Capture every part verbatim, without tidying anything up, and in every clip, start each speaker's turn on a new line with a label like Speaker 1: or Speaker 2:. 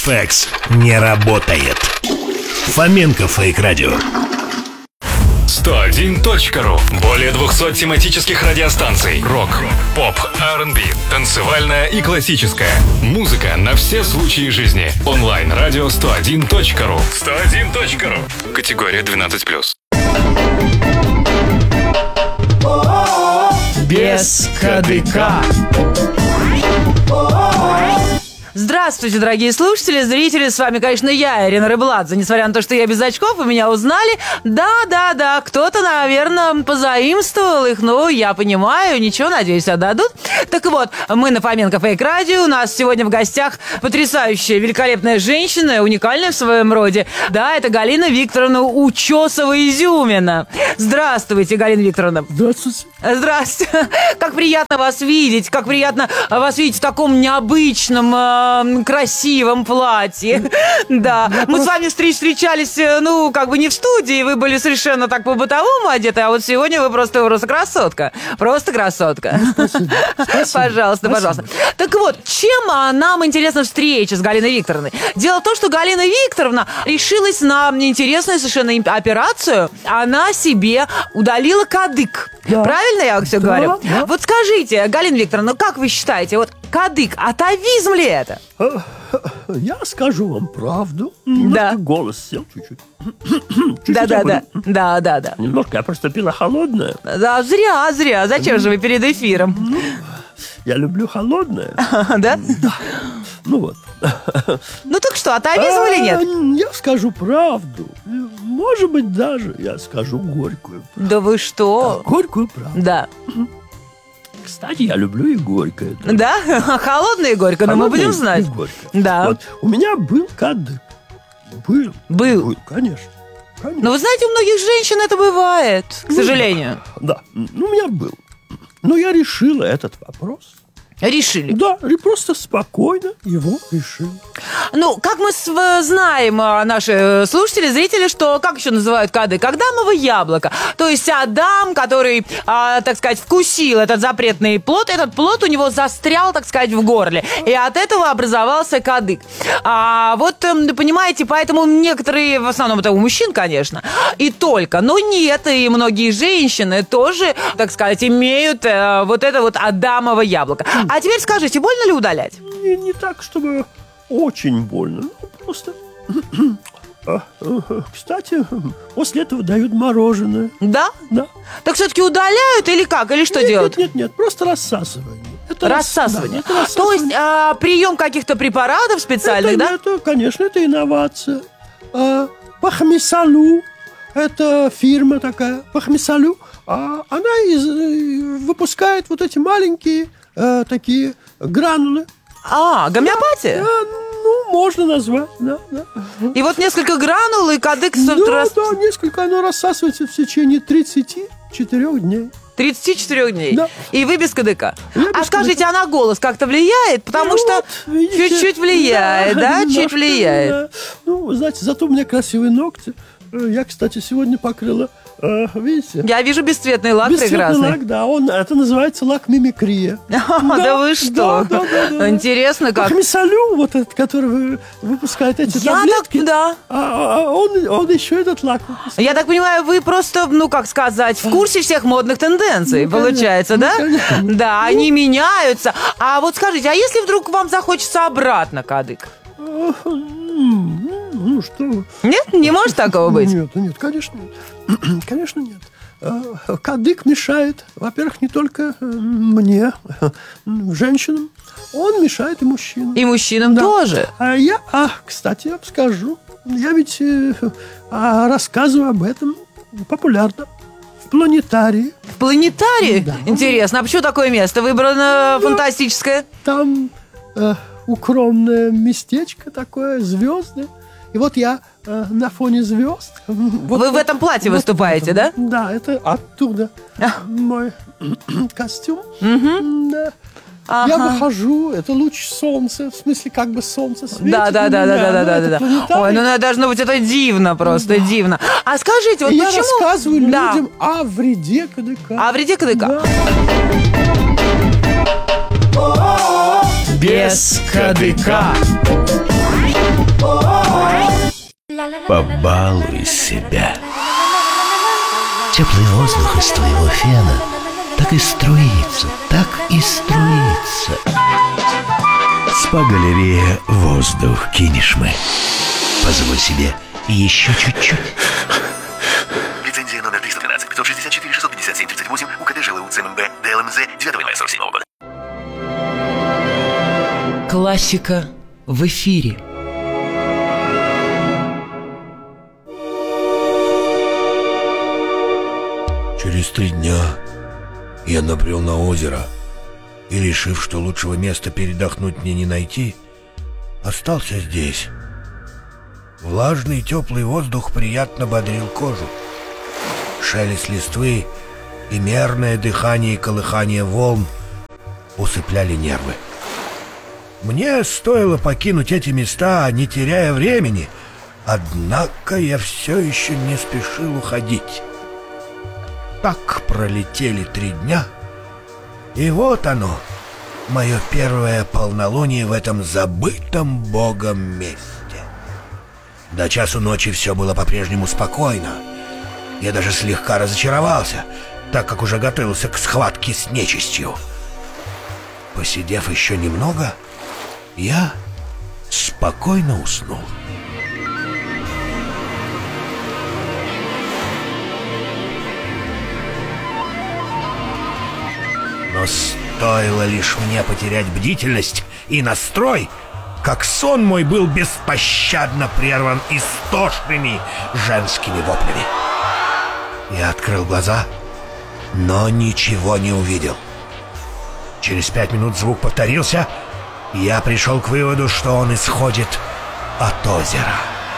Speaker 1: Фэкс не работает. Фоменко Фейк Радио.
Speaker 2: сто один точка ру. Более двухсот тематических радиостанций. Рок, поп, ар энд би, танцевальная и классическая. Музыка на все случаи жизни. Онлайн-радио сто один точка ру. сто один точка ру. Категория двенадцать плюс.
Speaker 3: Без кадыка. Здравствуйте, дорогие слушатели, зрители, с вами, конечно, я, Ирина Рыбладзе. Несмотря на то, что я без очков, вы меня узнали. Да-да-да, кто-то, наверное, позаимствовал их, ну, я понимаю, ничего, надеюсь, отдадут. Так вот, мы на Фоменко Фейк Радио, у нас сегодня в гостях потрясающая, великолепная женщина, уникальная в своем роде. Да, это Галина Викторовна Учесова-Изюмина. Здравствуйте, Галина Викторовна.
Speaker 4: Здравствуйте.
Speaker 3: Здравствуйте. Как приятно вас видеть, как приятно вас видеть в таком необычном, э, красивом платье. Да, мы с вами встреч встречались, ну, как бы не в студии, вы были совершенно так по-бытовому одеты, а вот сегодня вы просто, просто красотка. Просто красотка.
Speaker 4: Спасибо. Спасибо.
Speaker 3: Пожалуйста,
Speaker 4: Спасибо.
Speaker 3: пожалуйста. Так вот, чем нам интересна встреча с Галиной Викторовной? Дело в том, что Галина Викторовна решилась на интересную совершенно операцию. Она себе удалила кадык.
Speaker 4: Да.
Speaker 3: Правильно я все
Speaker 4: Да,
Speaker 3: говорю?
Speaker 4: да.
Speaker 3: Вот скажите, Галина Викторовна, ну как вы считаете, вот кадык, атовизм ли это?
Speaker 4: Я скажу вам правду.
Speaker 3: Да.
Speaker 4: Немножко голос сел чуть-чуть. Чуть-чуть
Speaker 3: Да-да-да.
Speaker 4: такой.
Speaker 3: Да-да-да.
Speaker 4: Немножко, я просто пила холодное.
Speaker 3: Да, зря, зря. Зачем же вы перед эфиром?
Speaker 4: Я люблю холодное.
Speaker 3: Да?
Speaker 4: Ну вот.
Speaker 3: Ну так что, атовизм или нет?
Speaker 4: А, Я скажу правду. Может быть, даже я скажу горькую.
Speaker 3: Да вы что?
Speaker 4: Горькую правду.
Speaker 3: Да.
Speaker 4: Кстати, я люблю и горькое.
Speaker 3: Да? Холодное и горько, но мы
Speaker 4: Холодное
Speaker 3: будем
Speaker 4: и
Speaker 3: знать.
Speaker 4: горькое.
Speaker 3: Да.
Speaker 4: Вот. У меня был кадык. Был.
Speaker 3: Был.
Speaker 4: Был, конечно. Конечно.
Speaker 3: Но вы знаете, у многих женщин это бывает, к сожалению.
Speaker 4: Да, ну, у меня был. Но я решила этот вопрос.
Speaker 3: Решили.
Speaker 4: Да, и просто спокойно его решил.
Speaker 3: Ну, как мы с- в- знаем, а, наши слушатели, зрители, что, как еще называют кадык? Адамово яблоко. То есть Адам, который, а, так сказать, вкусил этот запретный плод, этот плод у него застрял, так сказать, в горле. И от этого образовался кадык. А вот, эм, понимаете, поэтому некоторые, в основном это у мужчин, конечно, и только. Но нет, и многие женщины тоже, так сказать, имеют э, вот это вот Адамово яблоко. А теперь скажите, больно ли удалять?
Speaker 4: Не, не так, чтобы очень больно. Ну, просто... А, э, Кстати, после этого дают мороженое.
Speaker 3: Да?
Speaker 4: Да.
Speaker 3: Так все-таки удаляют или как? Или что
Speaker 4: нет,
Speaker 3: делают?
Speaker 4: Нет, нет, нет, просто рассасывание. Это рас-
Speaker 3: Рассасывание.
Speaker 4: да, это рассасывание.
Speaker 3: То есть а, прием каких-то препаратов специальных,
Speaker 4: это,
Speaker 3: да?
Speaker 4: это, конечно, это инновация. А, Пахмисалу, это фирма такая, Пахмисалу, а она из, э, выпускает вот эти маленькие э, такие гранулы.
Speaker 3: А, гомеопатия?
Speaker 4: Да, ну, можно назвать, да, да.
Speaker 3: И вот несколько гранул, и кадык с-
Speaker 4: Да,
Speaker 3: рас-
Speaker 4: да, несколько, оно рассасывается в течение тридцати четырёх дней.
Speaker 3: тридцать четыре дней.
Speaker 4: Да.
Speaker 3: И вы без кадыка.
Speaker 4: Я
Speaker 3: А
Speaker 4: без
Speaker 3: скажите,
Speaker 4: кадыка.
Speaker 3: а на голос как-то влияет? Потому
Speaker 4: Ну
Speaker 3: что
Speaker 4: вот, видите,
Speaker 3: чуть-чуть влияет, да? Чуть
Speaker 4: немножко,
Speaker 3: влияет.
Speaker 4: да. Ну, вы знаете, зато у меня красивые ногти. Э, Я, кстати, сегодня покрыла, э, видите?
Speaker 3: Я вижу бесцветный лак
Speaker 4: Бесцветный
Speaker 3: прекрасный.
Speaker 4: лак, да, он, это называется лак мимикрия.
Speaker 3: Да вы что?
Speaker 4: Да, да, да, да.
Speaker 3: Интересно как.
Speaker 4: Пахмисалю, вот этот, который вы- выпускает эти
Speaker 3: Я
Speaker 4: таблетки,
Speaker 3: так, да.
Speaker 4: а, а, он, он еще этот лак выпускает.
Speaker 3: Я так понимаю, вы просто, ну, как сказать, в курсе всех модных тенденций,
Speaker 4: Ну,
Speaker 3: получается,
Speaker 4: конечно,
Speaker 3: да?
Speaker 4: ну, конечно.
Speaker 3: Да, они меняются. А вот скажите, а если вдруг вам захочется обратно кадык?
Speaker 4: М, Ну, что вы.
Speaker 3: Нет, не может такого быть?
Speaker 4: Нет, нет, конечно нет. Конечно нет. Э, Кадык мешает, во-первых, не только э, мне, э, женщинам, он мешает и мужчинам.
Speaker 3: И мужчинам
Speaker 4: Да.
Speaker 3: тоже.
Speaker 4: А я, а, кстати, я вам скажу, я ведь э, а, рассказываю об этом популярно в планетарии.
Speaker 3: В планетарии?
Speaker 4: Да.
Speaker 3: Интересно, а почему такое место выбрано фантастическое?
Speaker 4: Там э, укромное местечко такое, звезды. И вот я э, на фоне звезд. Вот,
Speaker 3: Вы в этом платье выступаете, да?
Speaker 4: Да, это оттуда мой костюм. Да.
Speaker 3: Ага.
Speaker 4: Я выхожу, это луч солнца, в смысле, как бы солнце светит.
Speaker 3: Да, да,
Speaker 4: на
Speaker 3: да, да,
Speaker 4: меня,
Speaker 3: да, да,
Speaker 4: ну,
Speaker 3: да,
Speaker 4: это
Speaker 3: да.
Speaker 4: планетарий.
Speaker 3: Ой, ну это должно быть это дивно, просто дивно. А скажите, вот
Speaker 4: И я
Speaker 3: почему?
Speaker 4: рассказываю
Speaker 3: Да.
Speaker 4: людям о вреде кадыка.
Speaker 3: А вреде кадыка?
Speaker 4: Да.
Speaker 3: Без кадыка.
Speaker 1: Побалуй себя. Теплый воздух из твоего фена так и струится, так и струится. Спа-галерея «Воздух» Кинешмы. Позволь себе еще чуть-чуть.
Speaker 5: Лицензия номер триста двенадцать пятьсот шестьдесят четыре шестьсот пятьдесят семь тридцать восемь УКД ЖЛУ ЦММБ ДЛМЗ девятого января сорок седьмого года.
Speaker 3: Классика в эфире.
Speaker 1: Через три дня я набрел на озеро и, решив, что лучшего места передохнуть мне не найти, остался здесь. Влажный теплый воздух приятно бодрил кожу. Шелест листвы и мерное дыхание и колыхание волн усыпляли нервы. Мне стоило покинуть эти места, не теряя времени, однако я все еще не спешил уходить. Так пролетели три дня, и вот оно, мое первое полнолуние в этом забытом Богом месте. До часу ночи все было по-прежнему спокойно. Я даже слегка разочаровался, так как уже готовился к схватке с нечистью. Посидев еще немного, я спокойно уснул. Но стоило лишь мне потерять бдительность и настрой, как сон мой был беспощадно прерван истошными женскими воплями. Я открыл глаза, но ничего не увидел. Через пять минут звук повторился, и я пришел к выводу, что он исходит от озера.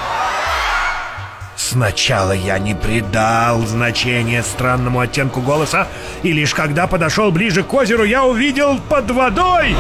Speaker 1: Сначала я не придал значения странному оттенку голоса, и лишь когда подошел ближе к озеру, я увидел под водой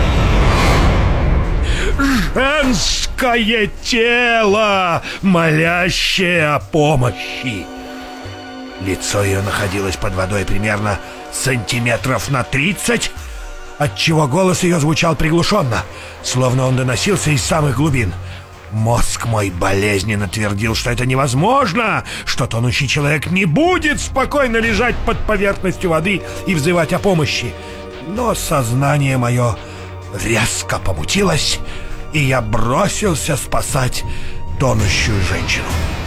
Speaker 1: женское тело, молящее о помощи. Лицо ее находилось под водой примерно сантиметров на тридцать, отчего голос ее звучал приглушенно, словно он доносился из самых глубин. Мозг мой болезненно твердил, что это невозможно, что тонущий человек не будет спокойно лежать под поверхностью воды и взывать о помощи. Но сознание мое резко помутилось, и я бросился спасать тонущую женщину.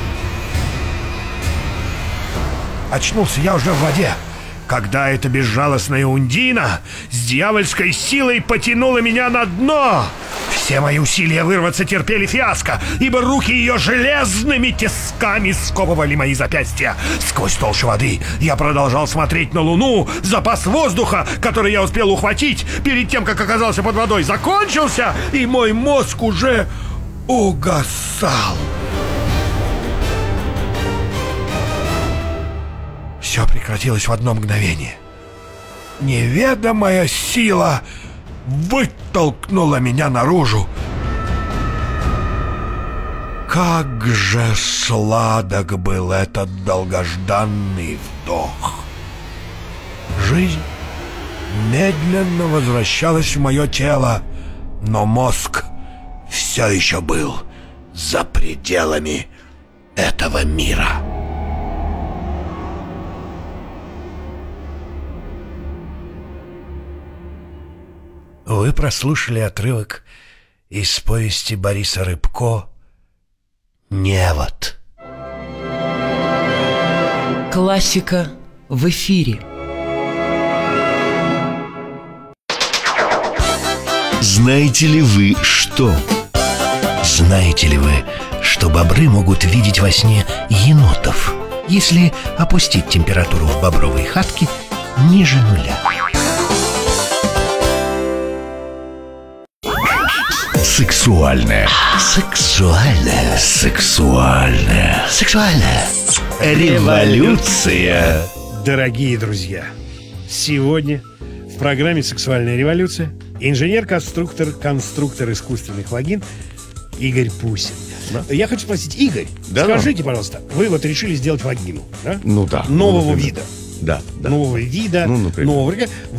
Speaker 1: Очнулся я уже в воде, когда эта безжалостная Ундина с дьявольской силой потянула меня на дно. Все мои усилия вырваться терпели фиаско, ибо руки ее железными тисками сковывали мои запястья. Сквозь толщу воды я продолжал смотреть на луну. Запас воздуха, который я успел ухватить перед тем, как оказался под водой, закончился, и мой мозг уже угасал. Все прекратилось в одно мгновение. Неведомая сила вытолкнула меня наружу. Как же сладок был этот долгожданный вдох! Жизнь медленно возвращалась в мое тело, но мозг все еще был за пределами этого мира. Вы прослушали отрывок из повести Бориса Рыбко «Невод».
Speaker 3: Классика в эфире.
Speaker 1: Знаете ли вы что? Знаете ли вы, что бобры могут видеть во сне енотов, если опустить температуру в бобровой хатке ниже нуля? Сексуальная. Сексуальная. Сексуальная. Сексуальная. Революция.
Speaker 4: Дорогие друзья, сегодня в программе «Сексуальная революция» инженер-конструктор, конструктор искусственных вагин Игорь Пусин. Да? Я хочу спросить, Игорь,
Speaker 6: да,
Speaker 4: скажите, пожалуйста, вы вот решили сделать вагину, да?
Speaker 6: Ну да.
Speaker 4: Нового
Speaker 6: ну,
Speaker 4: вида.
Speaker 6: Да, да.
Speaker 4: Нового вида,
Speaker 6: Ну, например.
Speaker 4: нового. Вы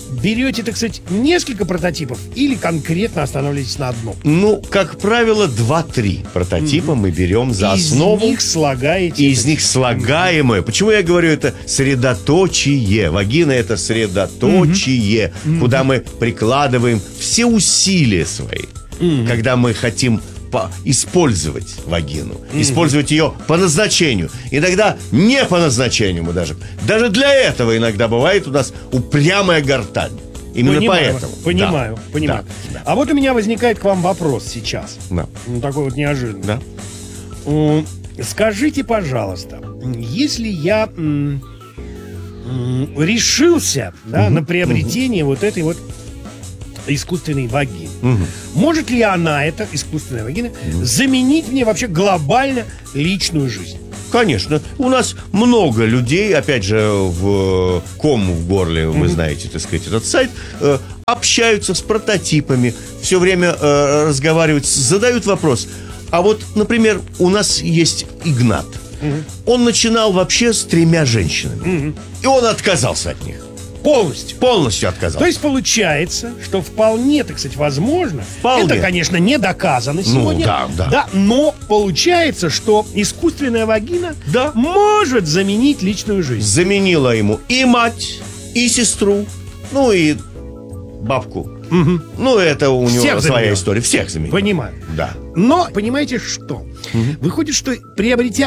Speaker 4: берете, так сказать, несколько прототипов или конкретно останавливаетесь на одном?
Speaker 6: Ну, как правило, два-три прототипа мы берем за
Speaker 4: Из
Speaker 6: основу.
Speaker 4: них слагаете.
Speaker 6: И из них слагаемое. Почему я говорю это средоточие? Вагина — это средоточие, куда мы прикладываем все усилия свои, когда мы хотим по- использовать вагину, использовать ее по назначению. Иногда не по назначению мы даже. Даже для этого иногда бывает у нас упрямая гортань. Именно
Speaker 4: Понимаю,
Speaker 6: поэтому.
Speaker 4: Понимаю,
Speaker 6: Да,
Speaker 4: понимаю.
Speaker 6: да,
Speaker 4: А вот у меня возникает к вам вопрос сейчас.
Speaker 6: да,
Speaker 4: Ну, такой вот неожиданный.
Speaker 6: да.
Speaker 4: М, Скажите, пожалуйста, если я м, м, решился, да, на приобретение вот этой вот искусственной вагины, может ли она, эта искусственная вагина, заменить мне вообще глобально личную жизнь?
Speaker 6: Конечно. У нас много людей, опять же, в ком в горле, вы знаете, так сказать, этот сайт, э, общаются с прототипами, все время э, разговаривают, задают вопрос. А вот, например, у нас есть Игнат. Он начинал вообще с тремя женщинами. И он отказался от них.
Speaker 4: Полностью.
Speaker 6: Полностью отказался.
Speaker 4: То есть получается, что вполне, так сказать, возможно.
Speaker 6: Вполне.
Speaker 4: Это, конечно, не доказано сегодня.
Speaker 6: да, да.
Speaker 4: но получается, что искусственная вагина
Speaker 6: Да.
Speaker 4: может заменить личную жизнь.
Speaker 6: Заменила ему и мать, и сестру, ну и бабку. Ну, это у него
Speaker 4: Всех
Speaker 6: своя
Speaker 4: заменила.
Speaker 6: история. Всех заменила.
Speaker 4: Понимаю.
Speaker 6: Да.
Speaker 4: Но, понимаете, что? Выходит, что приобретя